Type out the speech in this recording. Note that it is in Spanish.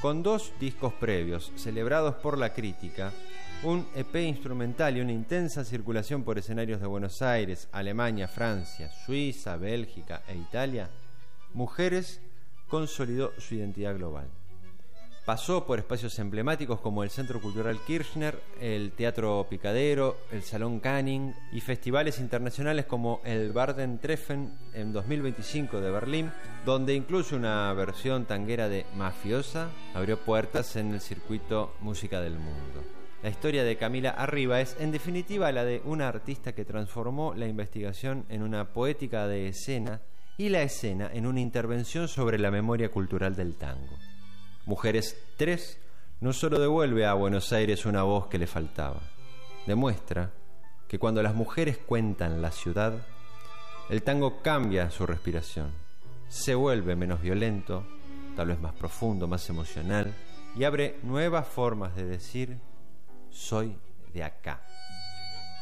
con 2 discos previos celebrados por la crítica, un EP instrumental y una intensa circulación por escenarios de Buenos Aires, Alemania, Francia, Suiza, Bélgica e Italia, Mujeres consolidó su identidad global. Pasó por espacios emblemáticos como el Centro Cultural Kirchner, el Teatro Picadero, el Salón Canning y festivales internacionales como el Bardentreffen en 2025 de Berlín, donde incluso una versión tanguera de Mafiosa abrió puertas en el circuito Música del Mundo. La historia de Camila Arriba es, en definitiva, la de una artista que transformó la investigación en una poética de escena y la escena en una intervención sobre la memoria cultural del tango. Mujeres 3 no solo devuelve a Buenos Aires una voz que le faltaba, demuestra que cuando las mujeres cuentan la ciudad, el tango cambia su respiración, se vuelve menos violento, tal vez más profundo, más emocional, y abre nuevas formas de decir: soy de acá.